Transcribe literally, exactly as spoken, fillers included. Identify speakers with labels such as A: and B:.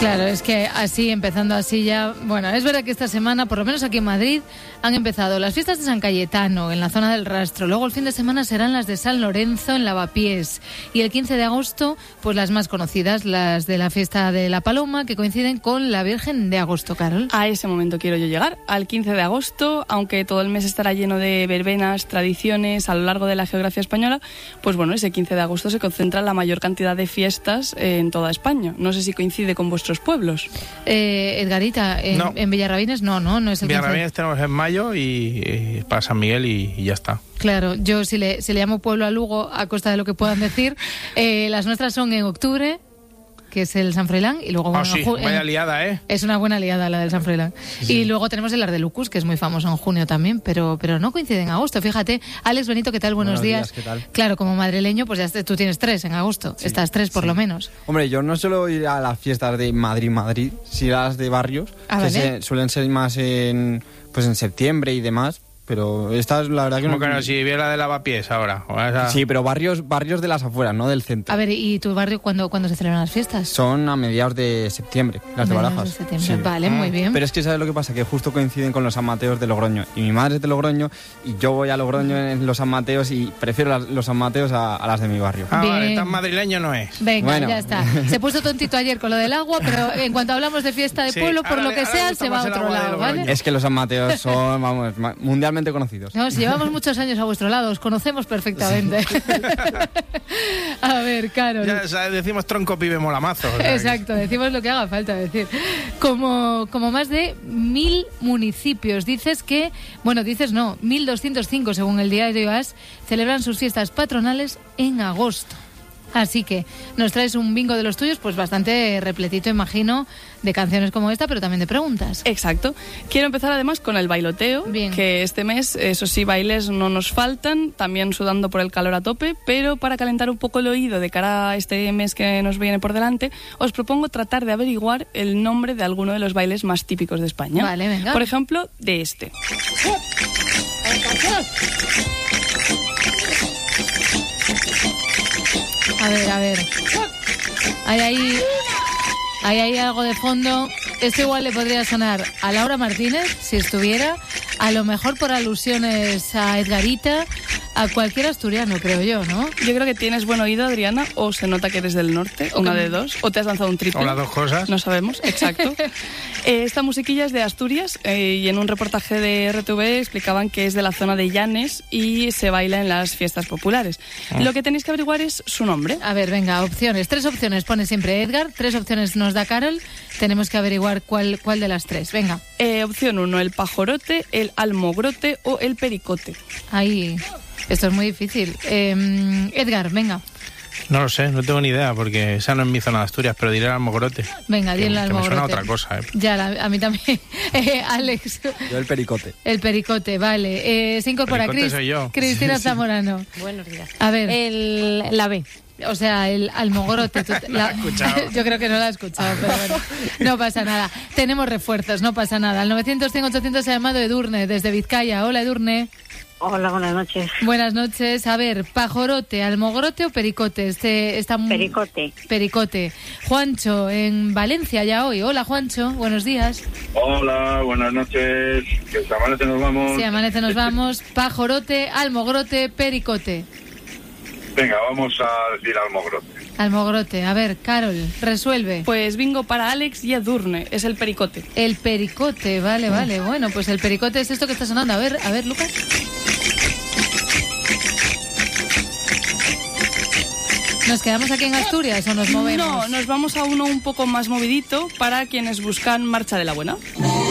A: Claro, es que así, empezando así ya... Bueno, es verdad que esta semana, por lo menos aquí en Madrid, han empezado las fiestas de San Cayetano, en la zona del Rastro. Luego el fin de semana serán las de San Lorenzo, en Lavapiés. Y el quince de agosto, pues las más conocidas, las de la fiesta de la Paloma, que coinciden con la Virgen de Agosto, Carol.
B: A ese momento quiero yo llegar, al quince de agosto, aunque todo el mes estará lleno de verbenas, tradiciones a lo largo de la geografía española, pues bueno, ese quince de agosto se concentra la mayor cantidad de fiestas en toda España. No sé si coincide con vuestros pueblos.
A: Eh, Edgarita, en,
C: no.
A: en Villarrabines no, no, no es el
C: Villarrabines tenemos en mayo y, y para San Miguel y, y ya está.
A: Claro, yo si le, si le llamo pueblo a Lugo, a costa de lo que puedan decir, eh, las nuestras son en octubre, que es el San Froilán, y luego...
C: Oh,
A: bueno,
C: sí,
A: ju-
C: vaya
A: en,
C: liada, ¿eh?
A: Es una buena liada la del San Froilán. Sí. Y luego tenemos el Ardelucus, que es muy famoso en junio también, pero pero no coincide en agosto. Fíjate, Alex Benito, ¿qué tal? Buenos, Buenos días. días. ¿Qué tal? Claro, como madrileño, pues ya tú tienes tres en agosto. Sí, Estas tres por sí. lo menos.
D: Hombre, yo no suelo ir a las fiestas de Madrid-Madrid, sino a las de barrios,
A: ah,
D: que
A: ¿vale?
D: se, suelen ser más en, pues en septiembre y demás. Pero esta es la verdad que
C: ¿Cómo
D: no...
C: que no? Si viera la de Lavapiés ahora. O esa...
D: Sí, pero barrios barrios de las afueras, no del centro.
A: A ver, ¿y tu barrio cuándo, cuándo se celebran las fiestas?
D: Son a mediados de septiembre, las de Barajas.
A: De septiembre. Sí. Vale, muy bien.
D: Pero es que ¿sabes lo que pasa? Que justo coinciden con los San Mateos de Logroño. Y mi madre es de Logroño y yo voy a Logroño en los San Mateos y prefiero las, los San Mateos a, a las de mi barrio.
C: Ah,
A: bien.
C: Vale, tan madrileño no es.
A: Venga,
D: bueno.
A: ya está. Se puso tontito ayer con lo del agua, pero en cuanto hablamos de fiesta de
C: sí,
A: pueblo, por
C: ahora,
A: lo que sea, se va a otro lado, ¿vale?
D: Es que los San Mateos son, vamos, mundialmente conocidos.
A: No, si llevamos muchos años a vuestro lado, os conocemos perfectamente. Sí. A ver, Carol.
C: Ya sabes, decimos tronco pibe molamazo. O sea,
A: exacto, decimos lo que haga falta decir. Como, como más de mil municipios. Dices que, bueno, dices no, mil doscientos cinco según el diario AS, celebran sus fiestas patronales en agosto. Así que nos traes un bingo de los tuyos, pues bastante repletito, imagino, de canciones como esta, pero también de preguntas.
B: Exacto. Quiero empezar además con el bailoteo,
A: Bien.
B: que este mes, eso sí, bailes no nos faltan, también sudando por el calor a tope, pero para calentar un poco el oído de cara a este mes que nos viene por delante, os propongo tratar de averiguar el nombre de alguno de los bailes más típicos de España.
A: Vale, venga.
B: Por ejemplo, de este.
A: A ver, a ver. Hay ahí, hay ahí algo de fondo. Esto igual le podría sonar a Laura Martínez, si estuviera. A lo mejor por alusiones a Edgarita, a cualquier asturiano, creo yo, ¿no?
B: Yo creo que tienes buen oído, Adriana, o se nota que eres del norte,
A: o
B: una
A: que...
B: de dos, o te has lanzado un triple.
C: O las dos cosas.
B: No sabemos, exacto. eh, esta musiquilla es de Asturias eh, y en un reportaje de R T V explicaban que es de la zona de Llanes y se baila en las fiestas populares. Ah. Lo que tenéis que averiguar es su nombre.
A: A ver, venga, opciones. Tres opciones pone siempre Edgar, tres opciones nos da Carol. Tenemos que averiguar cuál, cuál de las tres. Venga.
B: Eh, opción uno, el pajorote, el almogrote o el pericote.
A: Ahí... Esto es muy difícil. Eh, Edgar, venga.
C: No lo sé, no tengo ni idea, porque esa no es mi zona de Asturias, pero diré el almogrote.
A: Venga, di el almogrote.
C: Que me suena otra cosa, ¿eh?
A: Ya, la, a mí también. Eh, Alex.
D: Yo el pericote.
A: El pericote, vale. Eh, se incorpora Cris, Cristina sí, Zamorano.
E: Sí. Buenos días.
A: A ver.
E: El, la B.
A: O sea, el almogrote. Tú, la, yo creo que no la he escuchado, pero bueno, no pasa nada. Tenemos refuerzos, no pasa nada. Al novecientos cien ochocientos ha llamado Edurne, desde Vizcaya. Hola, Edurne.
F: Hola, buenas noches.
A: Buenas noches. A ver, pajorote, almogrote o pericote. Este está muy...
F: Pericote.
A: Pericote. Juancho, en Valencia ya hoy. Hola, Juancho. Buenos días.
G: Hola, buenas noches. Que se amanece nos vamos.
A: Sí, amanece nos vamos. Pajorote, almogrote, pericote.
G: Venga, vamos a decir almogrote.
A: Almogrote. A ver, Carol, resuelve.
B: Pues bingo para Alex y Edurne. Es el pericote.
A: El pericote, vale, vale. Bueno, pues el pericote es esto que está sonando. A ver, a ver, Lucas. ¿Nos quedamos aquí en Asturias o nos movemos?
B: No, nos vamos a uno un poco más movidito para quienes buscan Marcha de la Buena.